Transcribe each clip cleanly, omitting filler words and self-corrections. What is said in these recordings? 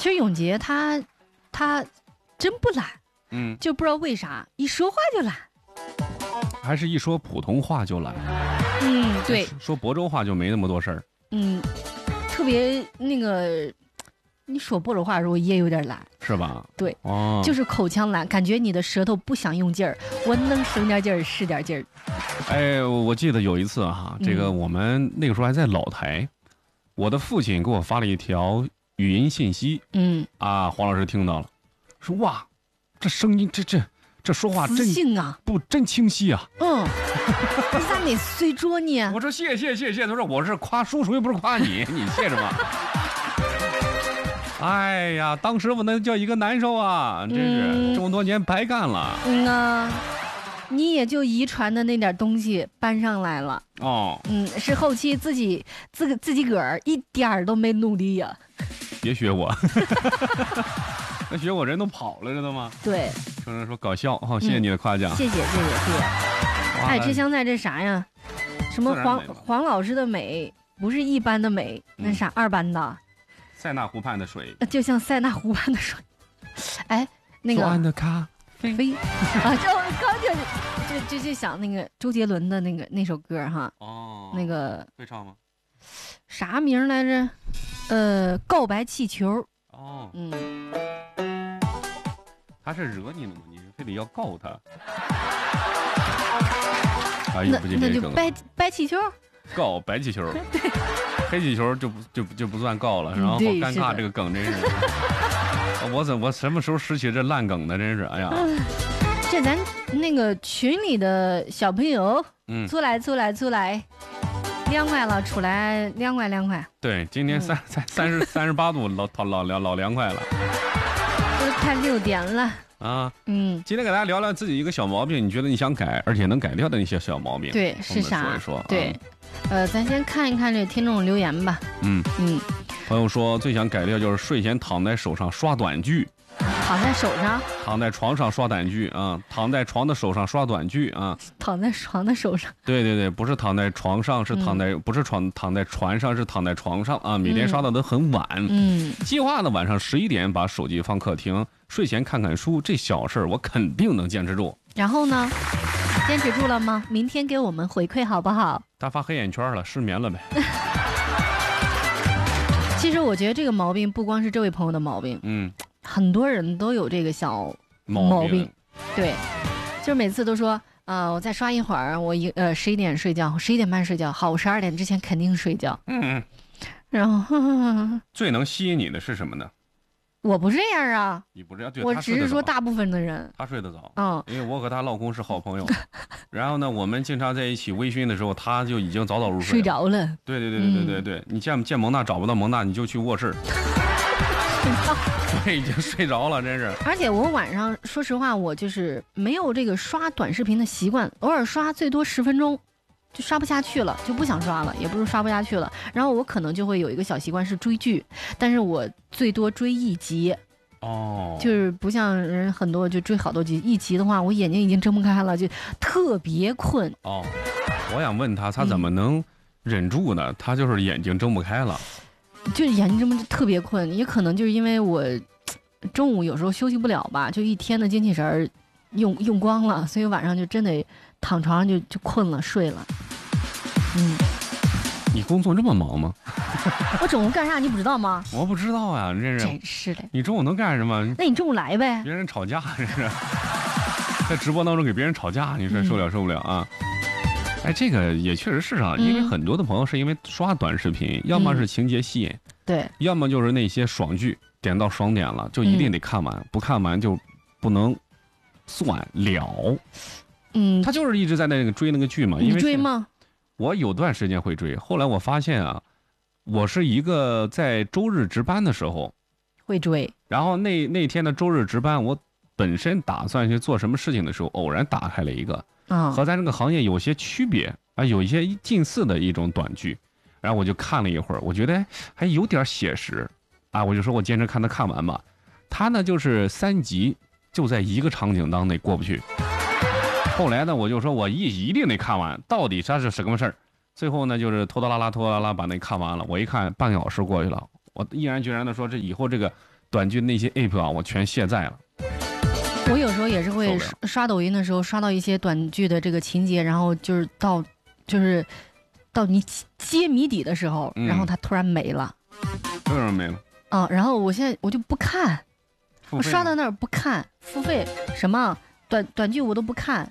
其实永杰他真不懒，就不知道为啥一说话就懒， 还是一说普通话就懒。 对， 说亳州话就没那么多事儿。 特别那个，你说亳州话的时候也有点懒， 是吧？ 对，就是口腔懒，感觉你的舌头不想用劲儿，我能省点劲儿是点劲儿。 哎，我记得有一次哈，这个我们那个时候还在老台，我的父亲给我发了一条语音信息，黄老师听到了，说哇，这声音这说话真真清晰啊。 你咋没睡着呢？ 我说谢谢。他说我是夸叔叔又不是夸你，你谢什么？哎呀，当时我那叫一个难受啊，真是这么多年白干了。 你也就遗传的那点东西搬上来了。是后期自己个儿一点儿都没努力呀。 别学我。那学我人都跑了，知道吗？ 对， 有人说搞笑，谢谢你的夸奖。 谢谢。哎，这香菜这啥呀？什么黄老师的美不是一般的美，那啥二班的。 塞纳湖畔的水， 就像塞纳湖畔的水。哎，那个左岸的咖啡啊，就想那个周杰伦的那首歌哈。那个会唱吗？ 啥名来着？告白气球。 他是惹你了吗？你非得要告他？ 那就白气球。 告白气球。黑气球就不算告了，然后好尴尬，这个梗真是。我什么时候拾起这烂梗呢？真是，哎呀！ 这咱那个群里的小朋友，出来，凉快了，出来凉快。 对，今天38度，老凉快了。 都快6点了啊！今天给大家聊聊自己一个小毛病，你觉得你想改，而且能改掉的那些小毛病。 对，是啥？ 说一说。 对。咱先看一看这听众留言吧。 朋友说最想改掉就是睡前躺在手上刷短剧。 躺在手上？ 躺在床上刷短剧啊！躺在床的手上刷短剧啊！ 躺在床的手上？ 对，不是躺在床上，是不是躺在船上，是躺在床上啊！每天刷的都很晚。计划的晚上11点把手机放客厅，睡前看看书，这小事我肯定能坚持住。 然后呢？坚持住了吗？明天给我们回馈好不好？ 他发黑眼圈了，失眠了呗。 其实我觉得这个毛病不光是这位朋友的毛病，很多人都有这个小毛病。对，就是每次都说，我再刷一会儿，我11点睡觉，11点半睡觉，好，我12点之前肯定睡觉。然后最能吸引你的是什么呢？ 我不这样啊， 你不这样，对， 我只是说大部分的人， 他睡得早，因为我和她老公是好朋友，然后呢，我们经常在一起微醺的时候，他就已经早入睡着了。 对，你见蒙娜找不到蒙娜，你就去卧室，我已经睡着了，真是。 而且我晚上说实话，我就是没有这个刷短视频的习惯，偶尔刷最多10分钟。就刷不下去了，就不想刷了，也不是刷不下去了。然后我可能就会有一个小习惯是追剧，但是我最多追1集。就是不像人很多就追好多集，1集的话，我眼睛已经睁不开了，就特别困。 我想问他怎么能忍住呢？他就是眼睛睁不开了， 就是眼睛睁不特别困，也可能就是因为我中午有时候休息不了吧，就一天的精气神用光了，所以晚上就真得躺床上就困了，睡了。 你工作这么忙吗？ 我中午干啥你不知道吗？ 我不知道呀， 真是的。 你中午能干什么？ 那你中午来呗。 别人吵架，这是在直播当中给别人吵架，你说受不了啊？哎，这个也确实是啊，因为很多的朋友是因为刷短视频，要么是情节吸引， 对， 要么就是那些爽剧，点到爽点了就一定得看完，不看完就不能算了。他就是一直在那个追那个剧嘛。 你追吗？ 我有段时间会追，后来我发现啊，我是一个在周日值班的时候会追， 然后那天的周日值班，我本身打算去做什么事情的时候，偶然打开了一个和咱这个行业有些区别啊，有一些近似的一种短剧，然后我就看了一会儿，我觉得还有点写实啊，我就说我坚持看它看完吧。它呢就是3集就在一个场景当内过不去。后来呢，我就说我一定得看完，到底它是什么事儿。最后呢，就是拖拖拉拉把那看完了。我一看半个小时过去了，我毅然决然的说，这以后这个短剧那些 app 啊，我全卸载了。 我有时候也是会刷抖音的时候刷到一些短剧的这个情节，然后就是到你揭谜底的时候，然后它突然没了。 为什么没了？ 然后我现在我就不看，我刷到那儿不看，付费什么短剧我都不看。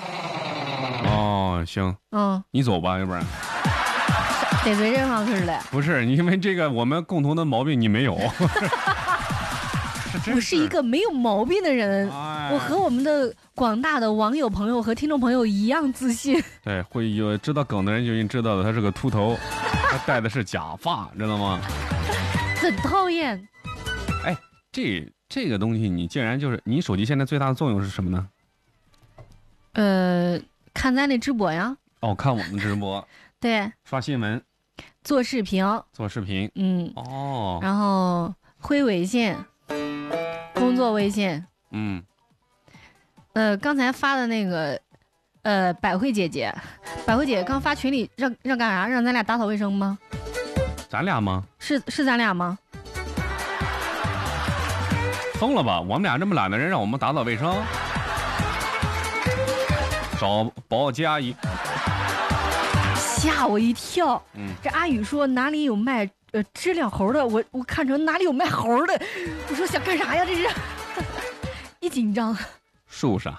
哦，行，你走吧，要不然得罪人了似的。 不是，因为这个我们共同的毛病你没有。 我是一个没有毛病的人，我和我们的广大的网友朋友和听众朋友一样自信。 对，会有知道梗的人就已经知道了，他是个秃头，他戴的是假发，知道吗？ 很讨厌。 哎，这个东西，你既然就是你手机现在最大的作用是什么呢？ 看咱的直播呀。 哦，看我们直播。 对。 刷新闻。 做视频。然后回微信。工作微信，刚才发的那个，百惠姐刚发群里让干啥？让咱俩打扫卫生吗？ 咱俩吗？ 是咱俩吗？ 疯了吧！我们俩这么懒的人，让我们打扫卫生，找保洁阿姨， 吓我一跳。这阿宇说哪里有卖知了猴的，我看成哪里有卖猴的，我说想干啥呀？这是一紧张， 树上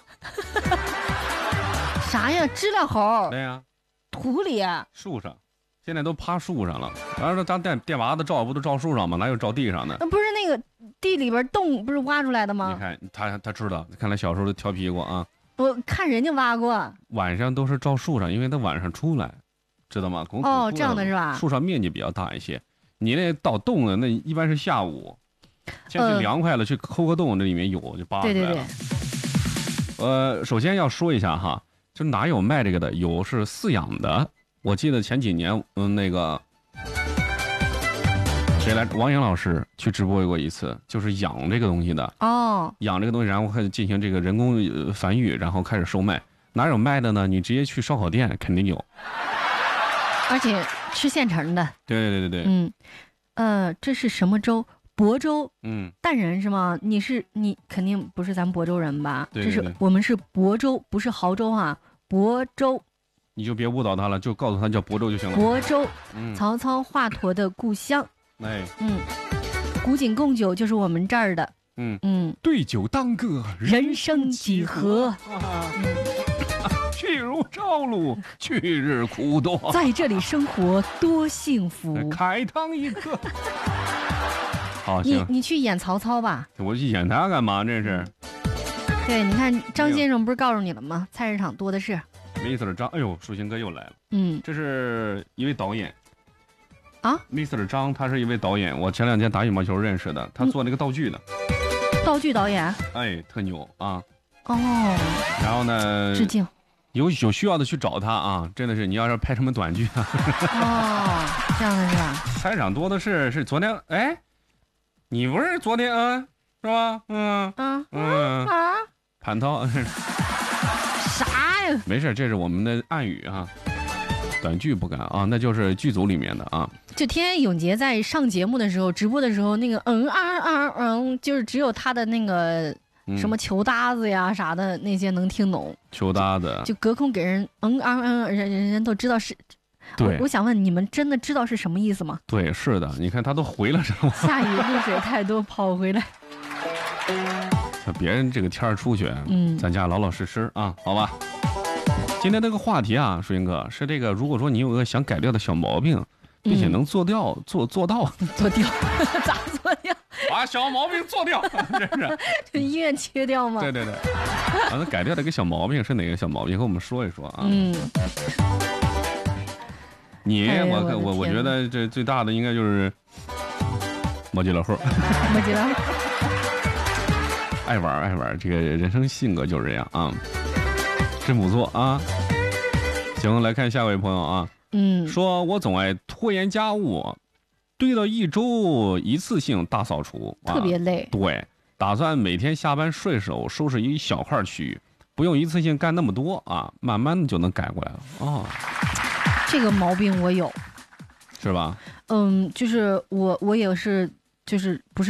啥呀？知了猴？ 对呀， 土里树上，现在都趴树上了。然后咱电娃子照不都照树上吗？哪有照地上的？ 不是那个地里边洞不是挖出来的吗？ 你看他知道，看来小时候调皮过啊。 我看人家挖过。晚上都是照树上，因为他晚上出来，知道吗？ 这样的是吧？ 树上面积比较大一些。你那到洞了，那一般是下午，天气凉快了，去抠个洞，这里面有就扒出来了。对。首先要说一下哈，就哪有卖这个的？有是饲养的。我记得前几年，那个谁来，王颖老师去直播过一次，就是养这个东西的。养这个东西，然后开始进行这个人工繁育，然后开始售卖。哪有卖的呢？你直接去烧烤店肯定有。 而且吃现成的。 对。 这是什么州？亳州。儋人是吗？你肯定不是咱亳州人吧？ 对。 我们是亳州，不是亳州啊，亳州。 你就别误导他了，就告诉他叫亳州就行了。 亳州，曹操华佗的故乡。古井贡酒就是我们这儿的。 对酒当歌， 人生几何。 去如朝露，去日苦多。 在这里生活多幸福。 开膛一刻。好， 你去演曹操吧。 我去演他干嘛？这是。 对，你看张先生不是告诉你了吗？菜市场多的是。 Mr. 张，哎呦，抒情哥又来了。这是一位导演。Mr. 张，他是一位导演，我前2天打羽毛球认识的，他做那个道具的。 道具导演。 特牛啊。 然后呢？ 致敬。 有需要的去找他啊！真的是，你要是拍什么短剧啊？ 这样的是吧？ 菜场多的是昨天，你不是昨天是吧？蟠桃啥呀？ 没事，这是我们的暗语啊。短剧不敢啊，那就是剧组里面的啊。 就天天永杰在上节目的时候，直播的时候，那个就是只有他的那个。什么球搭子呀啥的那些能听懂， 球搭子就隔空给人人都知道是。 对， 我想问你们真的知道是什么意思吗？ 对，是的，你看他都回了，知道吗？ 下雨露水太多，跑回来。 别人这个天儿出去，咱家老老实实啊，好吧。今天这个话题啊，树英哥是这个，如果说你有个想改掉的小毛病，并且能做到，做到咋做掉？ 把小毛病做掉，真是。 医院切掉吗？ 对。那改掉的一个小毛病是哪个小毛病？和我们说一说啊。我觉得这最大的应该就是摸鸡老虎。爱玩，这个人生性格就是这样啊，真不错啊。行，来看下位朋友啊。说我总爱拖延家务，堆到1周一次性大扫除， 特别累。 对，打算每天下班顺手收拾一小块区域，不用一次性干那么多啊，慢慢的就能改过来了。 这个毛病我有， 是吧？ 就是我也是，就是不是。